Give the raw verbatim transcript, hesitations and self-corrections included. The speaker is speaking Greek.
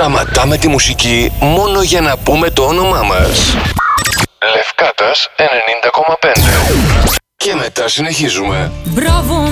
Σταματάμε τη μουσική μόνο για να πούμε το όνομά μας. Λευκάτας ενενήντα κόμμα πέντε. Και μετά συνεχίζουμε. Μπράβο